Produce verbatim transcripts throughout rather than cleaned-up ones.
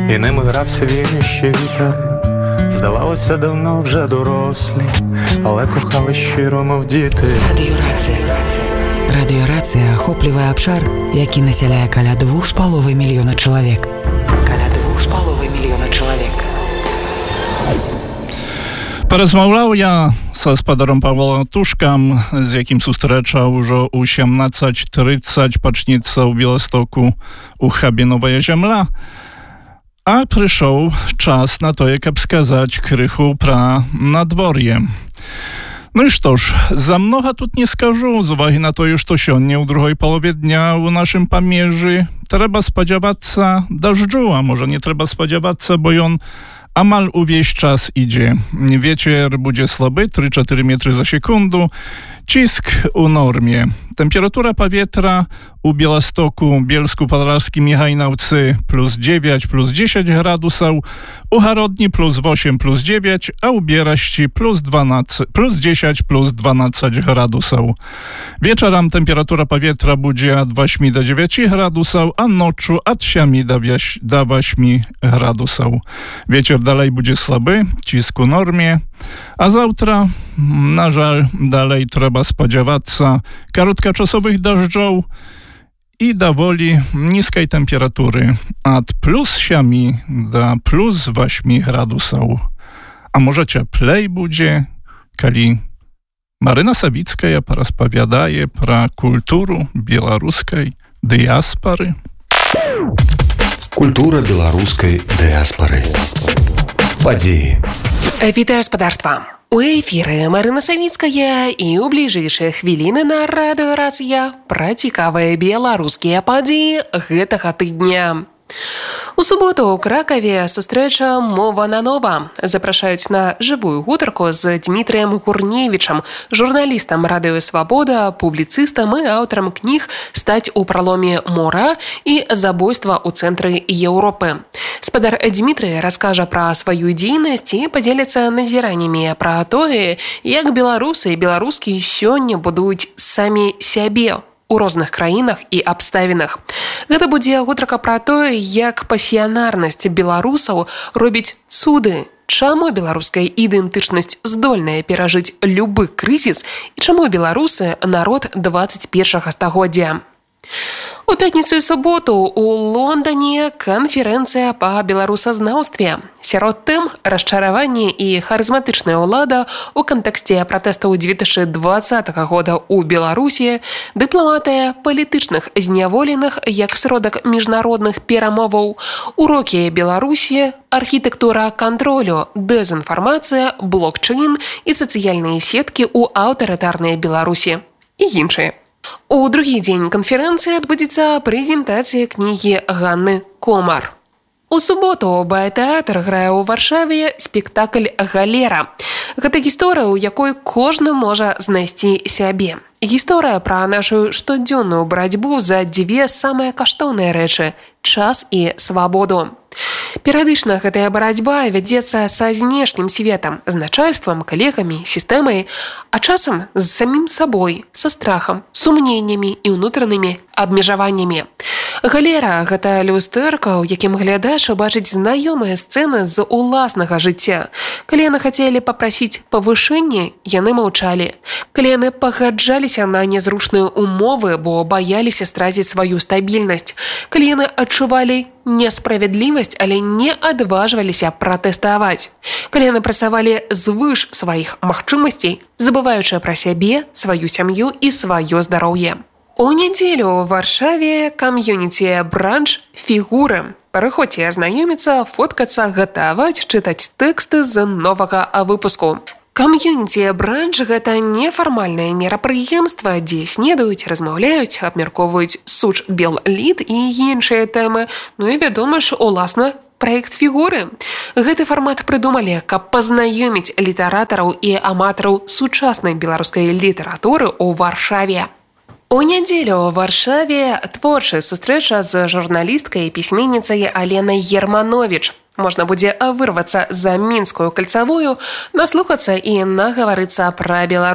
і ними грався віючий вітер. Здавалося, давно вже дорослі, але кохали щиро, мов діти. Радіорація. Радіорація ахоплівае абшар, які насяляе каля двух з паловай мільёна чалавек. Каля двух з паловай мільёна чалавек. Паразмаўляў я са спадаром Павлом Тушкам, з якім сустрэча ўжо ў сямнаццаць трыццаць пачнецца ў Беластоку у хабе Новая Зямля. А прыйшоў час на тое, каб сказаць крыху пра надвор'е. Ну і што ж, за многа тут не скажу, з увагі на тое, што сёння ў другой палове дня ў нашым памежжы трэба спадзявацца дажджу, а можа не трэба спадзявацца, бо ён амаль увесь час ідзе. Вецер будзе слабы, тры-чатыры метры за секунду, ціск у нормie. Температура паветра у Беластоку, Bielsku Podlaskim i Hajnałcy plus dziewięć, plus dziesięć gradusów, u Harodni plus osiem, plus dziewięć, a u Bieraści plus dwanaście, plus dziesięć, plus dwanaście gradusów. Wieczorem temperatura powietrza będzie od ośmiu do dziewięciu gradusów, a noczu od siedmiu do ośmiu gradusów. Wieczór dalej będzie słaby, cisk u normie, a zawtra, na żal, dalej trzeba spodziewać się krótkoczasowych deszczów i dowoli niskiej temperatury od plus siedmiu do plus ośmiu gradusów. A może cieplej będzie, kiedy Maryna Sawicka porozpowiadaje про kulturę białoruskiej diaspory. Культура беларускай дыяспары. Падзеі. Вітаю спадарства. У эфіры Марына Савіцкая і ў бліжэйшыя хвіліны на радыёрацыя пра цікавыя беларускія падзеі гэтага тыдня. У суботу ў Кракаве сустрэча «Мова на нова». Запрашаюць на жывую гутарку з Дмітрыем Гурневічам, журналістам Радыё Свабода, публіцыстам і аўтарам кніг «Стаць у праломе мора» і «Забойства ў цэнтры Еўропы». Спадар Дмітрый раскажа пра сваю дзейнасць і падзеліцца назіраннямі пра тое, як беларусы і беларускі сёння будуюць самі сябе у розных краінах і абставінах. Гэта будзе гутарка пра тое, як пасіянарнасць беларусаў робіць цуды, чаму беларуская ідэнтычнасць здольная перажыць любы крызіс і чаму беларусы народ дваццаць першага стагоддзя. У пятніцу і суботу у Лондоне канферэнцыя па беларусазнаўстве. Сярод тэм расчараванне і харызматычная ўлада ў кантэксце пратэстаў две тысячы двадцатага года ў Беларусі, дыпламатыя палітычных зняволеных як сродак міжнародных перамоваў, урокі Беларусі, архітэктура кантролю, дэзінфармацыя, блокчейн і сацыяльныя сеткі ў аўтарытарнай Беларусі і іншыя. У другі дзень канферэнцыі адбудзецца прэзентацыя кнігі Ганны Комар. У суботу Баятэатр грае ў Варшаве спектакль «Галера». Гэта гісторыя, у якой кожны можа знайсці сябе. Гісторыя пра нашу штодзённую барацьбу за дзве самыя каштоўныя рэчы – час і свабоду. Перыядычна гэтая барацьба вядзецца са знешнім светам, з начальствам, калегамі, сістэмай, а часам з самім сабой, са страхам, сумненнямі і ўнутранымі абмежаваннямі. Галера – гэта люстэрка, у якім глядач убачыць знаёмыя сцэны з уласнага жыцця. Калі яны хацелі папрасіць павышэнне, яны маўчалі. Калі яны пагаджаліся на незручныя умовы, бо баяліся страціць сваю стабільнасць. Калі яны адчувалі несправядлівасць, але не адважваліся пратэставаць. Калі яны працавалі звыш сваіх магчымасцей, забываючы пра сябе, сваю сям'ю і сваё здароўе. У нядзелю ў Варшаве кам'юніці бранч «Фігуры». Прыходзьце азнаёміцца, фоткацца, гатаваць, чытаць тэксты з новага выпуску. Кам'юніці бранч – гэта нефармальнае мерапрыемства, дзе снедаюць, размаўляюць, абмяркоўваюць суч бел-лід і іншыя тэмы, ну і, вядома ж, уласна, праект «Фігуры». Гэты фармат прыдумалі, каб пазнаёміць літаратараў і аматараў сучаснай беларускай літаратуры ў Варшаве. У нядзелю ў Варшаве творчая сустрэча з журналісткай і пісьменніцай Аленай Ерманович. Можна будзе вырвацца за мінскую кальцавую, наслухацца і нагаварыцца пра Беларусь.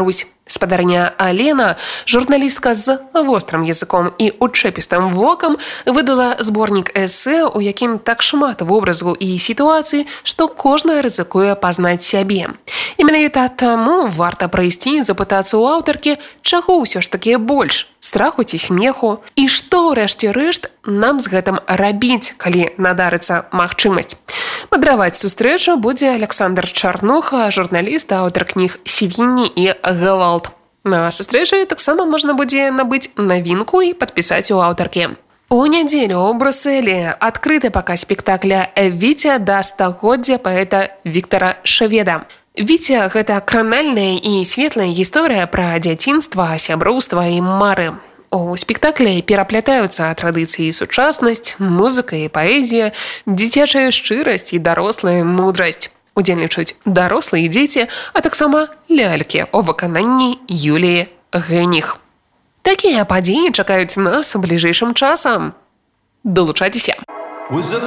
Спадарня Алена, журналістка з вострым языком і учэпістым вокам, выдала зборнік эсэ, у якім так шмат вобразаў і сітуацый, што кожная рызыкуе пазнаць сябе. І менавіта таму варта прайсці і запытацца ў аўтаркі, чаго ўсё ж такі больш, страху ці смеху, і што, рэшце рэшт, нам з гэтым рабіць, калі надарыцца магчымасць. Мадраваць сустрэчу будзе Александр Чарнуха, журналіст, аўтар кніг «Свінні» і «Гвалт». На сустрэчы таксама можна будзе набыць навінку і падпісаць у аўтаркі. У нядзелю ў Брусэлі адкрыты паказ спектакля «Віця» да стагоддзя паэта Віктара Шведа. «Віця» – гэта кранальная і светлая гісторыя пра дзяцінства, сяброўства і мары. У спектаклі пераплятаюцца традыцыі і сучаснасць, музыка і паэзія, дзіцячая шчырасць і дарослая мудрасць. Удзельнічаюць дарослыя дзеці, а таксама лялькі у выкананні Юліі Гэніх. Такія падзеі чакаюць нас бліжэйшым часам. Далучайцеся!